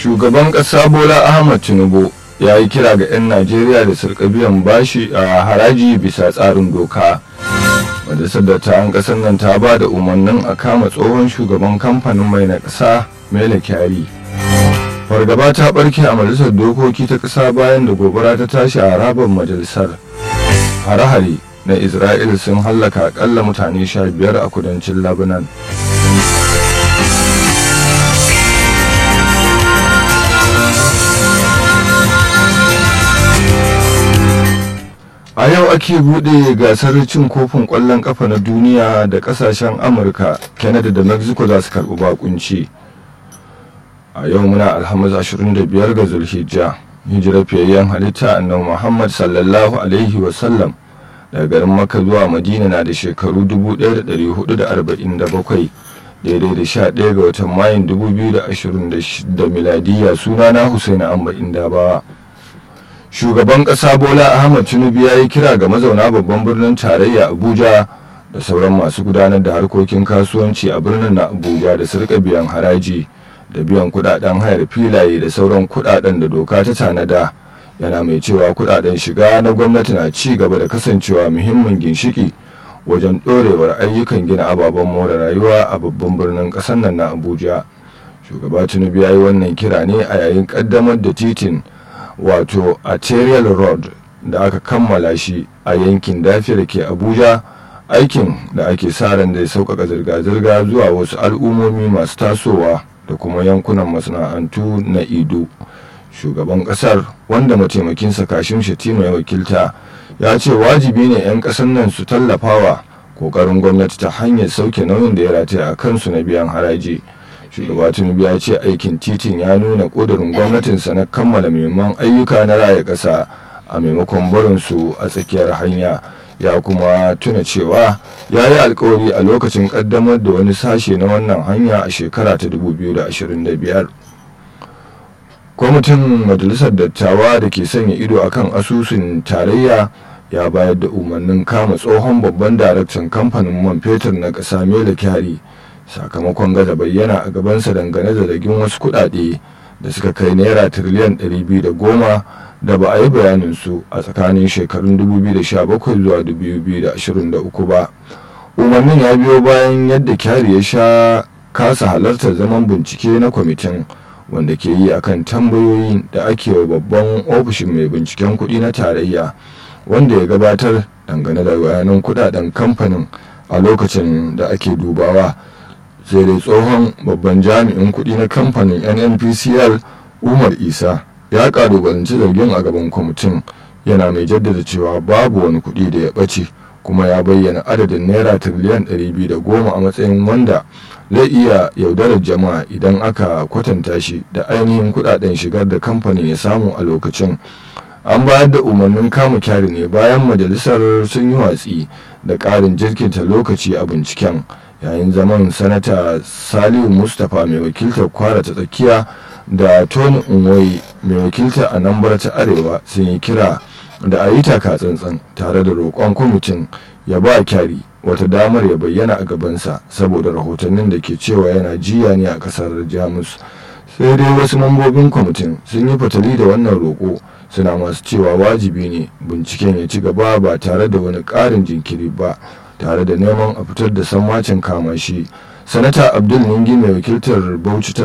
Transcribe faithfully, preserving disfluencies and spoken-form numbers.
Shugaban ƙasa Bola Ahmed Tinubu ya yi kira ga 'yan Najeriya da su rika biyan bashi a haraji bisa tsarin doka. Majalisar Dattawan ƙasar nan ta ba da umarnin a kama tsohon shugaban kamfanin mai na ƙasa Mele Kyari. Fargaba ta ɓarke a Majalisar Dokoki ta ƙasa bayan da gobara ta tashi a harabar majalisar. Hare-hare na Isra'il sun hallaka akalla mutane sha biyar a kudancin Lebanon. A yau ake buɗe gasar cin kofin ƙwallon ƙafa na duniya da ƙasashen Amurka, Canada da Mexico za su karɓi bakunci. A yau muna Alhamis ashirin da biyar ga Zulhijja, hijirar fiyayyen halitta annabi Muhammad sallallahu alaihi wasallam daga garin Makka zuwa Madina na da shekaru dubu ɗaya da ɗari hudu da arba'in da bakwai, daidai da sha ɗaya ga watan Mayun dubu biyu da ashirin da miladiyya. Sunana Husaini Amba Indabawa. Shugaban ƙasa Bola Ahmed Tinubu ya yi kira ga mazauna babban birnin tarayya Abuja da sauran masu gudanar da harkokin kasuwanci a birnin na Abuja da su rika biyan haraji da biyan kudaden hayar filaye da sauran kudaden da doka ta tanada. Yana mai cewa kudaden shiga na gwamnati na ci gaba da kasancewa muhimmin ginshiki wajen ɗorewar ayyukan gina ababen more rayuwa a babban birnin ƙasar nan na Abuja. Shugaba Tinubu ya yi wannan kira ne a yayin ƙaddamar da titin wato arterial road da aka kammala shi a yankin dafi da ke Abuja, aikin da ake sa ran da ya sauƙaƙa zirga-zirga zuwa wasu al'ummomi masu tasowa da kuma yankunan masana'antu na Ido. Shugaban ƙasar, wanda mataimakinsa Kashim Shettima ya wakilta, ya ce wajibi ne 'yan ƙasar nan su tallafawa ƙoƙarin gwamnati ta hanyar sauke nauyin da ya rataya a kansu na biyan haraji. Shugaba Tinubu ya ce aikin titin ya nuna ƙudurin gwamnatinsa na kammala muhimman ayyuka na raya ƙasa a maimakon barinsu a tsakiyar hanya. Ya kuma tuna cewa ya yi alkawari a lokacin ƙaddamar da wani sashe na wannan hanya a shekara ta dubu biyu da ashirin da biyar. Kwamitin Majalisar Dattawa da ke sanya ido akan asusun tarayya ya bayar da umarnin kama tsohon babban daraktan kamfanin man fetur na ƙasa Mele Kyari sakamakon gaza bayyana a gabansa dangane da zargin wasu kuɗaɗe da suka kai naira tiriliyan ɗari biyu da goma da ba a yi bayanin su a tsakanin shekarun dubu biyu da sha bakwai zuwa dubu biyu da ashirin da uku ba. Umarnin ya biyo bayan yadda Kyari ya sha kasa halartar zaman bincike na kwamitin wanda ke yi akan tambayoyin da ake wa babban ofishin mai binciken kuɗi na tarayya wanda ya gabatar dangane da bayanan kuɗaɗen kamfanin a lokacin da ake dubawa. Sai dai tsohon babban jami'in kuɗi na kamfanin N N P C L Umar Isa ya kalubalanci zargin a gaban kwamitin, yana mai jaddada cewa babu wani kuɗi da ya ɓace, kuma ya bayyana adadin naira tiriliyan ɗari biyu da goma a matsayin wanda zai iya yaudarar jama'a idan aka kwatanta shi da ainihin kuɗaɗen shigar da kamfanin ya samu a lokacin. An bayar da umarnin kama Kyari ne bayan majalisar sun yi watsi da ƙarin jirkinta lokaci a binciken. Yayin zaman sanata Saliu Mustapha mai wakiltar Kwara ta tsakiya da Tony Nwoye mai wakiltar Anambra ta arewa sun yi kira da a yi taka tsantsan tare da roƙon kwamitin ya ba Kyari wata damar ya bayyana a gabansa saboda rahotannin da ke cewa yana jiya ne a ƙasar Jamus. Sai dai wasu mambobin kwamitin sun yi fatali da wannan roƙo, suna masu cewa wajibi ne binciken ya ci gaba ba tare da wani ƙarin jinkiri ba, tare da neman a fitar da sammacin kama shi. Sanata Abdul Ningi mai wakiltar Bauchi ta